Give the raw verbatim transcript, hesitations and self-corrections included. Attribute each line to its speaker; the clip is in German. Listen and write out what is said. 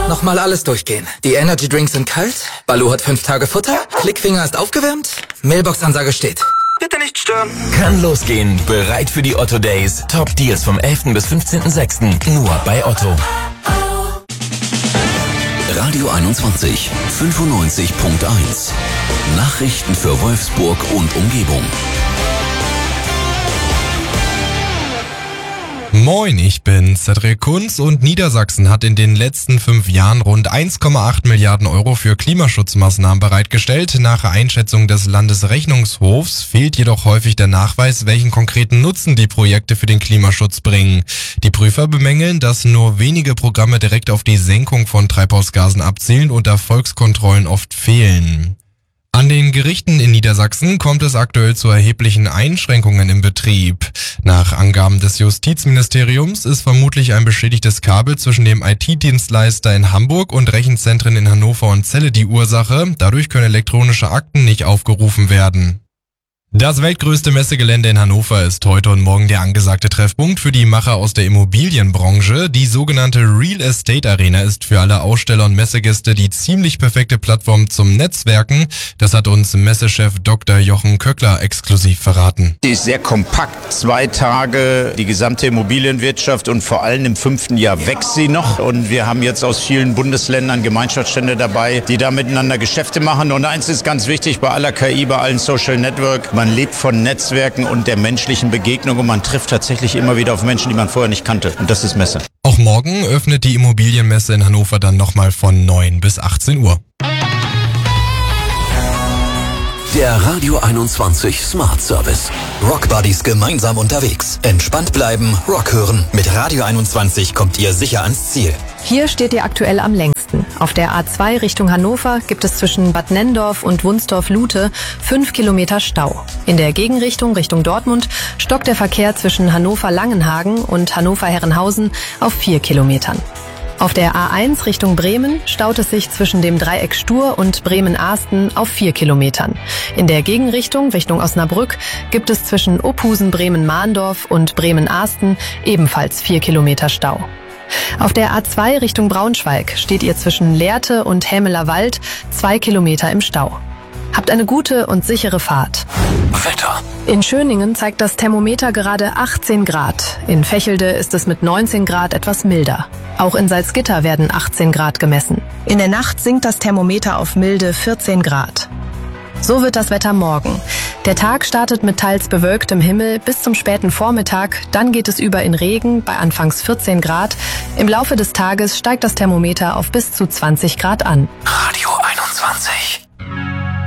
Speaker 1: Nochmal alles durchgehen. Die Energy Drinks sind kalt, Baloo hat fünf Tage Futter, Klickfinger ist aufgewärmt, Mailbox-Ansage steht. Bitte nicht stören.
Speaker 2: Kann losgehen. Bereit für die Otto Days. Top Deals vom elften bis fünfzehnten sechsten Nur bei Otto.
Speaker 3: Radio einundzwanzig, fünfundneunzig Punkt eins. Nachrichten für Wolfsburg und Umgebung.
Speaker 4: Moin, ich bin Cedric Kunz und Niedersachsen hat in den letzten fünf Jahren rund eins Komma acht Milliarden Euro für Klimaschutzmaßnahmen bereitgestellt. Nach Einschätzung des Landesrechnungshofs fehlt jedoch häufig der Nachweis, welchen konkreten Nutzen die Projekte für den Klimaschutz bringen. Die Prüfer bemängeln, dass nur wenige Programme direkt auf die Senkung von Treibhausgasen abzielen und Erfolgskontrollen oft fehlen. An den Gerichten in Niedersachsen kommt es aktuell zu erheblichen Einschränkungen im Betrieb. Nach Angaben des Justizministeriums ist vermutlich ein beschädigtes Kabel zwischen dem I T-Dienstleister in Hamburg und Rechenzentren in Hannover und Celle die Ursache. Dadurch können elektronische Akten nicht aufgerufen werden. Das weltgrößte Messegelände in Hannover ist heute und morgen der angesagte Treffpunkt für die Macher aus der Immobilienbranche. Die sogenannte Real Estate Arena ist für alle Aussteller und Messegäste die ziemlich perfekte Plattform zum Netzwerken. Das hat uns Messechef Doktor Jochen Köckler exklusiv verraten.
Speaker 5: Die ist sehr kompakt. Zwei Tage die gesamte Immobilienwirtschaft und vor allem im fünften Jahr wächst sie noch. Und wir haben jetzt aus vielen Bundesländern Gemeinschaftsstände dabei, die da miteinander Geschäfte machen. Und eins ist ganz wichtig bei aller K I, bei allen Social Network. Man lebt von Netzwerken und der menschlichen Begegnung und man trifft tatsächlich immer wieder auf Menschen, die man vorher nicht kannte. Und das ist Messe.
Speaker 4: Auch morgen öffnet die Immobilienmesse in Hannover dann nochmal von neun bis achtzehn Uhr.
Speaker 3: Der Radio einundzwanzig Smart Service. Rock Buddies gemeinsam unterwegs. Entspannt bleiben, Rock hören. Mit Radio einundzwanzig kommt ihr sicher ans Ziel.
Speaker 6: Hier steht ihr aktuell am längsten. Auf der A zwei Richtung Hannover gibt es zwischen Bad Nenndorf und Wunsdorf-Lute fünf Kilometer Stau. In der Gegenrichtung Richtung Dortmund stockt der Verkehr zwischen Hannover-Langenhagen und Hannover-Herrenhausen auf vier Kilometern. Auf der A eins Richtung Bremen staut es sich zwischen dem Dreieck Stur und Bremen-Ahsten auf vier Kilometern. In der Gegenrichtung Richtung Osnabrück gibt es zwischen Ophusen, Bremen-Mahndorf und Bremen-Ahsten ebenfalls vier Kilometer Stau. Auf der A zwei Richtung Braunschweig steht ihr zwischen Lehrte und Hämeler Wald zwei Kilometer im Stau. Habt eine gute und sichere Fahrt.
Speaker 3: Wetter.
Speaker 6: In Schöningen zeigt das Thermometer gerade achtzehn Grad. In Vechelde ist es mit neunzehn Grad etwas milder. Auch in Salzgitter werden achtzehn Grad gemessen. In der Nacht sinkt das Thermometer auf milde vierzehn Grad. So wird das Wetter morgen. Der Tag startet mit teils bewölktem Himmel bis zum späten Vormittag. Dann geht es über in Regen bei anfangs vierzehn Grad. Im Laufe des Tages steigt das Thermometer auf bis zu zwanzig Grad an.
Speaker 3: Radio einundzwanzig.